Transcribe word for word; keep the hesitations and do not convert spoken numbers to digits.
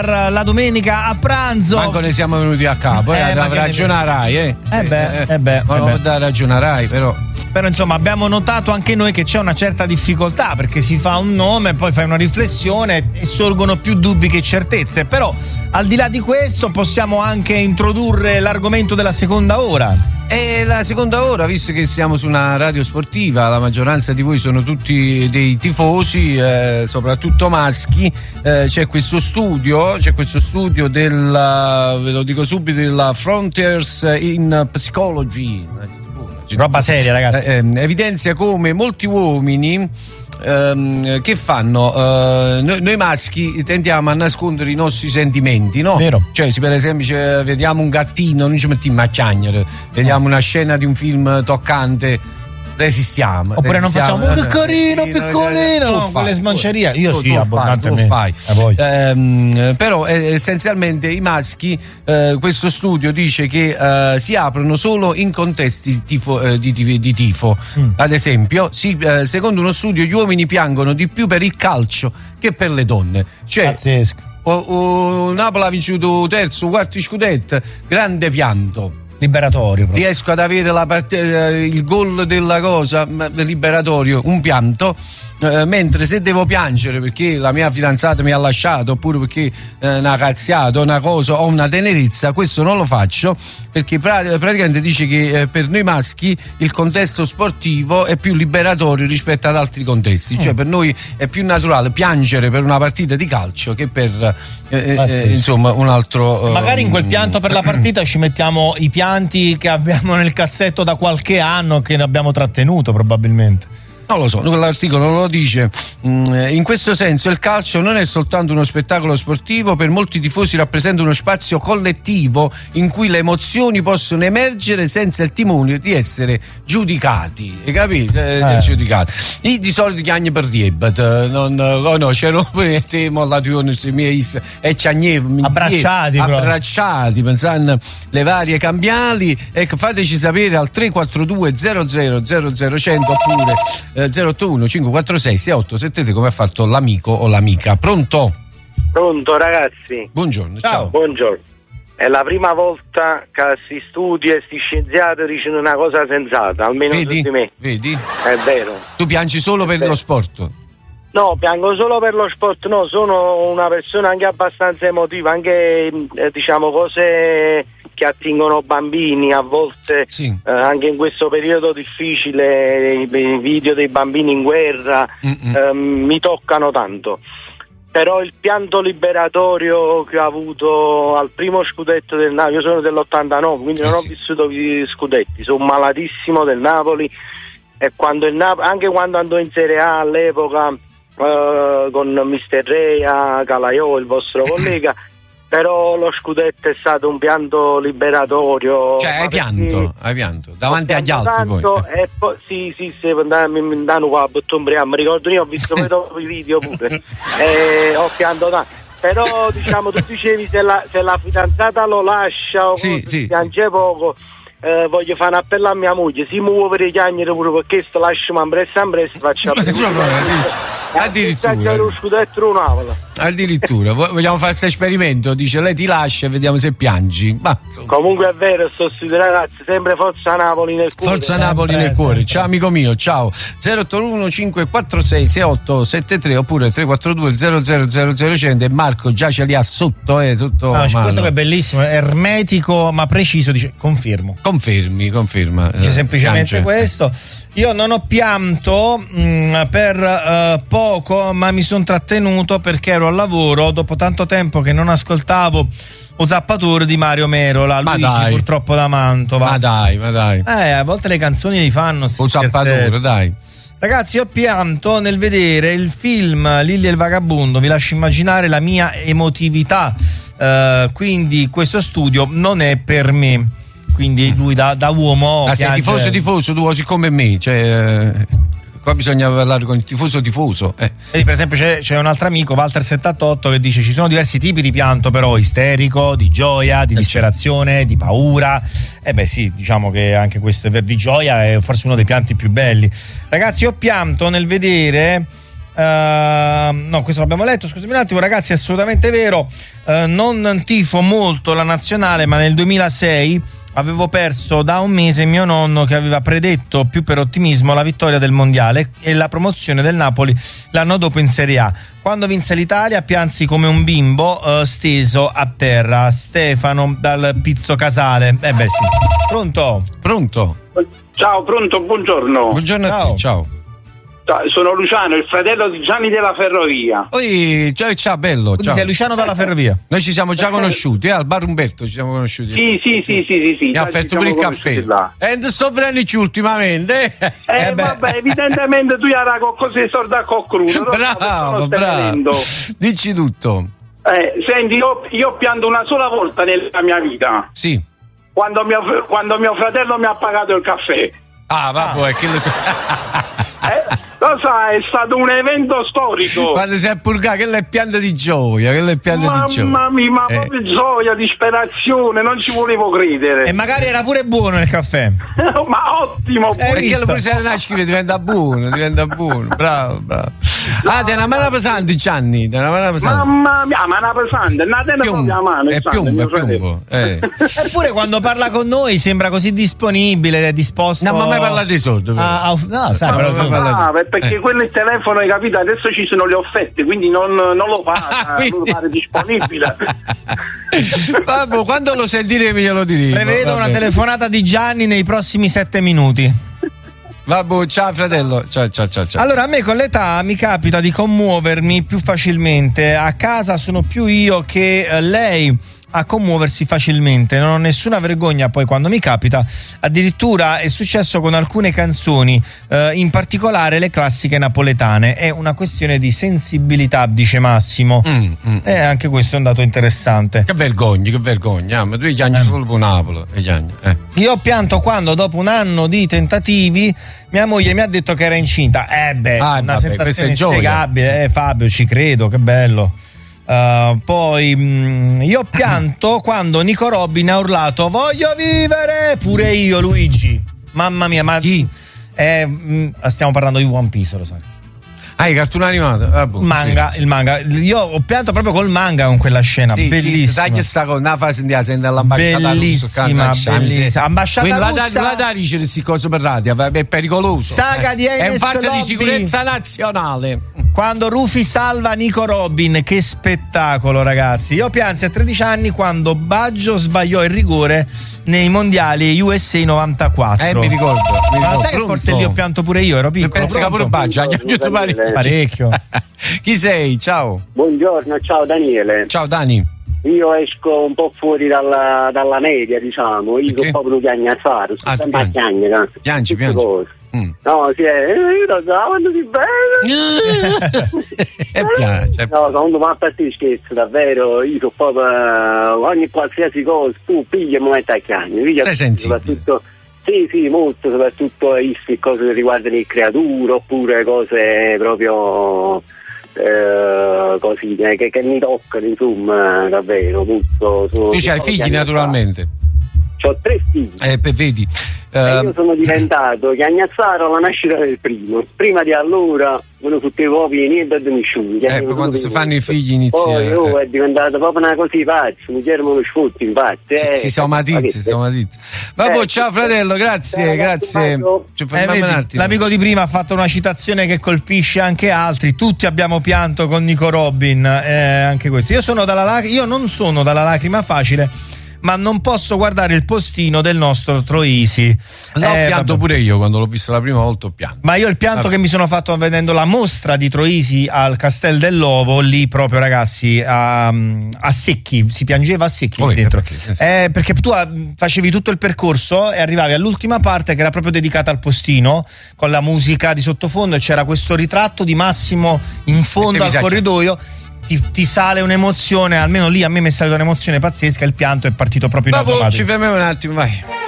star la domenica a pranzo. Manco ne siamo venuti a capo, eh, eh da ragionarai, eh. Eh beh, eh, eh beh. Ma eh beh. da ragionerai, però. Però insomma abbiamo notato anche noi che c'è una certa difficoltà, perché si fa un nome, poi fai una riflessione e sorgono più dubbi che certezze. Però al di là di questo possiamo anche introdurre l'argomento della seconda ora. E la seconda ora, visto che siamo su una radio sportiva, la maggioranza di voi sono tutti dei tifosi, eh, soprattutto maschi, eh, c'è questo studio, c'è questo studio della, ve lo dico subito, della Frontiers in Psychology. Roba seria, ragazzi. Eh, eh, evidenzia come molti uomini ehm, che fanno eh, noi, noi maschi tendiamo a nascondere i nostri sentimenti, no? Vero. Cioè, se per esempio cioè, vediamo un gattino, non ci mettiamo a chiagnere, vediamo una scena di un film toccante, resistiamo. Oppure resistiamo, non facciamo, oh, che carino, piccolino, no, con le smancerie. Io tu, sì, tu abbondantemente. Fai, tu fai. Ehm, però eh, essenzialmente i maschi, eh, questo studio dice che eh, si aprono solo in contesti tifo, eh, di, di, di tifo. Mm. Ad esempio, si, eh, secondo uno studio, gli uomini piangono di più per il calcio che per le donne. Cioè, pazzesco. O, o Napoli ha vinto terzo, quarto scudetto, grande pianto. Liberatorio proprio. Riesco ad avere la part- il gol della cosa liberatorio, un pianto, eh, mentre se devo piangere perché la mia fidanzata mi ha lasciato, oppure perché eh, una cazziata, una cosa o una tenerezza, questo non lo faccio, perché pra- praticamente dice che eh, per noi maschi il contesto sportivo è più liberatorio rispetto ad altri contesti, mm. cioè per noi è più naturale piangere per una partita di calcio che per eh, eh, insomma un altro. Magari in quel pianto per la partita ci mettiamo i pianti che abbiamo nel cassetto da qualche anno, che ne abbiamo trattenuto probabilmente. Non lo so, l'articolo lo dice. In questo senso il calcio non è soltanto uno spettacolo sportivo, per molti tifosi rappresenta uno spazio collettivo in cui le emozioni possono emergere senza il timore di essere giudicati, hai capito? Eh. Giudicati. Io di solito chiagno per Riebat, non oh no, c'ero te mollatione sui miei e ciagnevo abbracciati, abbracciati, pensando le varie cambiali. Ecco, fateci sapere al tre quattro due zero zero zero zero cento oppure zero otto uno cinque quattro sei sei otto sette tre, come ha fatto l'amico o l'amica. Pronto? Pronto ragazzi. Buongiorno, ciao. ciao. Buongiorno. È la prima volta che si studia e si scienziati dicono una cosa sensata, almeno vedi? Su di me. Vedi? È vero. Tu piangi solo per lo sport? No, piango solo per lo sport, no, sono una persona anche abbastanza emotiva, anche eh, diciamo cose che attingono bambini a volte, sì. eh, anche in questo periodo difficile, i, i video dei bambini in guerra eh, mi toccano tanto. Però il pianto liberatorio che ho avuto al primo scudetto del Napoli, io sono dell'ottantanove, quindi eh non sì. ho vissuto i scudetti, sono malatissimo del Napoli, e quando il Napoli, anche quando andò in Serie A all'epoca Uh, con mister Rea, Calaiò, il vostro collega, però lo scudetto è stato un pianto liberatorio. Cioè hai pianto, hai pianto davanti agli altri poi. E poi sì, sì, sì, mi danno qua, mi ricordo io, ho visto poi dopo i video pure, e ho pianto tanto. Però diciamo, tu dicevi se la, se la fidanzata lo lascia o sì, cosa, sì, piange sì. poco. Eh, voglio fare un appello a mia moglie, si muove per i chiagnere pure perché sto lascio mambressa ambressa faccio addirittura lo scudetto un addirittura vogliamo fare questo esperimento, dice lei ti lascia e vediamo se piangi. Ma, comunque è vero, sto studiando ragazzi, sempre forza Napoli nel cuore, forza Napoli nel cuore, sempre. Ciao amico mio, ciao. Zero otto uno cinque quattro sei sei otto sette tre oppure tre quattro due zero zero zero zero cento, e Marco già ce li ha sotto, eh, sotto no, mano. Questo che è bellissimo, è ermetico ma preciso, dice confermo. Confermi, conferma. Dice semplicemente Piange. questo. Io non ho pianto mh, per uh, poco, ma mi sono trattenuto perché ero al lavoro dopo tanto tempo che non ascoltavo O Zappatore di Mario Merola. Ma Luigi, dai. purtroppo da Mantova. Ma dai, ma dai. Eh, a volte le canzoni li fanno. O Zappatore, dai. Ragazzi, ho pianto nel vedere il film Lilli e il Vagabondo. Vi lascio immaginare la mia emotività. Uh, quindi questo studio non è per me. Quindi lui da, da uomo ah, sei tifoso tifoso tu come me, cioè eh, qua bisogna parlare con il tifoso tifoso eh. Vedi, per esempio c'è, c'è un altro amico, Walter settantotto, che dice ci sono diversi tipi di pianto, però isterico, di gioia, di disperazione, di paura. E eh beh sì, diciamo che anche questo di gioia è forse uno dei pianti più belli. Ragazzi, ho pianto nel vedere Uh, no, questo l'abbiamo letto, scusami un attimo ragazzi, è assolutamente vero. Uh, non tifo molto la nazionale, ma nel duemilasei avevo perso da un mese mio nonno che aveva predetto, più per ottimismo, la vittoria del mondiale e la promozione del Napoli l'anno dopo in Serie A. Quando vinse l'Italia piansi come un bimbo uh, steso a terra. Stefano dal Pizzo Casale. Eh beh sì. Pronto? Pronto? Ciao, pronto, buongiorno. Buongiorno ciao. a te, ciao. Sono Luciano, il fratello di Gianni della Ferrovia. Oi, ciao, ciao, bello. Quindi Ciao. sei Luciano dalla Ferrovia. Noi ci siamo già conosciuti, eh, al bar Umberto ci siamo conosciuti. Sì, sì, sì, sì, sì, sì. Mi ha offerto per il caffè. E non sto venendo ultimamente. Eh, Eh vabbè, evidentemente tu eri con cose sorda a cocruno. Bravo, bravo. Dici tutto. Eh, senti, io, io ho pianto una sola volta nella mia vita. Sì. Quando mio, quando mio fratello mi ha pagato il caffè. Ah, vabbè, ah. Che lo Eh, lo sai, è stato un evento storico. Quando si è purgato, che è pianto di gioia, che è pianto Mamma di gioia. Mamma mia, ma eh. proprio gioia, disperazione, non ci volevo credere. E magari era pure buono il caffè. Ma ottimo. Eh, Perché lo pure se ne scrive diventa buono, diventa buono. Bravo, bravo. Ah, te una mano pesante, Gianni, te una mano pesante. Mamma mia, mano pesante, una tena proprio a mano. È piombo, è piombo. Eh. Eppure quando parla con noi sembra così disponibile, disposto. No, ma mai parla di soldi. A, a, no, sai, no, però no, tu... Ah, perché eh. quello il telefono, hai capito? Adesso ci sono le offerte, quindi non, non lo fa, Ah, non lo fare disponibile. Vabbè, quando lo sentiremo glielo diremo. Prevedo vabbè. una telefonata di Gianni nei prossimi sette minuti. Vabbè, ciao fratello. Ciao, ciao, ciao, ciao. Allora, a me con l'età mi capita di commuovermi più facilmente. A casa sono più io che eh, lei a commuoversi facilmente. Non ho nessuna vergogna poi quando mi capita. Addirittura è successo con alcune canzoni, eh, in particolare le classiche napoletane. È una questione di sensibilità, dice Massimo. Mm, mm. E anche questo è un dato interessante. Che vergogna, che vergogna. Ah, ma tu chiagni eh. solo per Napoli. Eh. Io ho pianto quando dopo un anno di tentativi mia moglie mi ha detto che era incinta. Eh beh, ah, una vabbè, sensazione inspiegabile. Eh, Fabio, ci credo, che bello. Uh, poi mh, io ho pianto quando Nico Robin ha urlato voglio vivere, pure io, Luigi. Mamma mia, ma chi? Eh, mh, stiamo parlando di One Piece, lo sai. Ah, il cartone animato. Ah, boh, manga, sì, il manga. Io ho pianto proprio col manga con quella scena, sì, bellissima. Sì, dai, sta con una fase di sente all'ambasciata bellissima, russa. Bellissima. Ambasciata russa. La da dice queste cose per radio, è pericoloso. Saga di È un fatto Lobby. di sicurezza nazionale. Quando Rufy salva Nico Robin, che spettacolo, ragazzi. Io piansi a tredici anni quando Baggio sbagliò il rigore nei mondiali U S A novantaquattro. Eh, mi ricordo. Mi ricordo. Ma sai che forse lì ho pianto pure io, ero piccolo. Pensi che pure Baggio, parecchio. Chi sei? Ciao. Buongiorno, ciao Daniele. Ciao Dani. Io esco un po' fuori dalla, dalla media, diciamo. Io sono proprio chiagnazzaro, sono ah, sempre a chiagnare. Piangi, piangi. Mm. No, sì, eh, io lo so, quando si bene. E piace. No, quando va a partire scherzo, davvero, io sono proprio ogni qualsiasi cosa, tu pigli e mi metti a chiagnare. Sei sensibile. Soprattutto, sì, sì, molto, soprattutto isti cose che riguardano le creature, oppure cose proprio eh, così, che, che mi toccano, insomma, davvero, molto. Tu c'hai figli, naturalmente? Ho tre figli. Eh, vedi. Uh, io sono diventato chiagnazzaro alla nascita del primo. Prima di allora uno fottevo proprio niente da nessuno. Eh, poi quando si fanno i figli inizia. Poi oh, è diventato proprio una cosa di pazzo, mi chiamano sfotti, infatti. Si, eh, si somatizza, si somatizza. Vabbè, eh, ciao fratello, grazie, eh, grazie. Ci eh, vedi, l'amico di prima ha fatto una citazione che colpisce anche altri. Tutti abbiamo pianto con Nico Robin, eh, anche questo. Io sono dalla lac- io non sono dalla lacrima facile, ma non posso guardare il postino del nostro Troisi. L'ho eh, pianto vabbè. pure io quando l'ho visto la prima volta, ho pianto. Ma io il pianto vabbè. che mi sono fatto vedendo la mostra di Troisi al Castel dell'Ovo, lì proprio, ragazzi, a, a secchi, si piangeva a secchi oh, lì dentro. Perché, sì, sì. Eh, perché tu facevi tutto il percorso e arrivavi all'ultima parte che era proprio dedicata al postino, con la musica di sottofondo, e c'era questo ritratto di Massimo in fondo al corridoio. Ti, ti sale un'emozione, almeno lì a me mi è salita un'emozione pazzesca, il pianto è partito proprio in automatico. automatico. Ci fermiamo un attimo, vai.